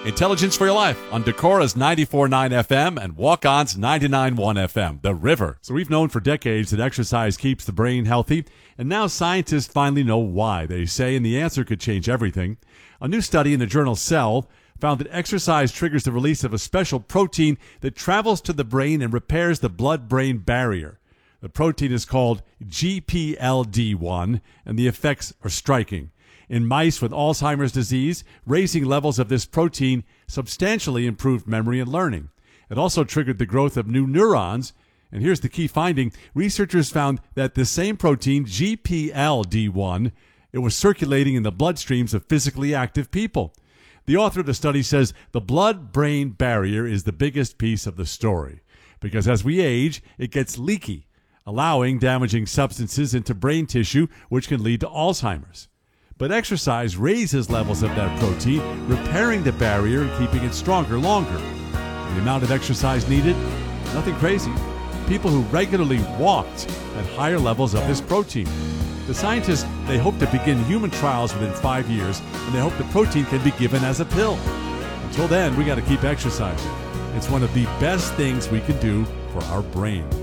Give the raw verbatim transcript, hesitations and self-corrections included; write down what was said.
Intelligence for Your Life on Decora's ninety-four point nine F M and Walk-On's ninety-nine point one F M, The River. So we've known for decades that exercise keeps the brain healthy, and now scientists finally know why, they say, and the answer could change everything. A new study in the journal Cell found that exercise triggers the release of a special protein that travels to the brain and repairs the blood-brain barrier. The protein is called G P L D one, and the effects are striking. In mice with Alzheimer's disease, raising levels of this protein substantially improved memory and learning. It also triggered the growth of new neurons. And here's the key finding. Researchers found that the same protein, G P L D one, it was circulating in the bloodstreams of physically active people. The author of the study says the blood-brain barrier is the biggest piece of the story, because as we age, it gets leaky, allowing damaging substances into brain tissue, which can lead to Alzheimer's. But exercise raises levels of that protein, repairing the barrier and keeping it stronger longer. The amount of exercise needed? Nothing crazy. People who regularly walked had higher levels of this protein. The scientists, they hope to begin human trials within five years, and they hope the protein can be given as a pill. Until then, we got to keep exercising. It's one of the best things we can do for our brains.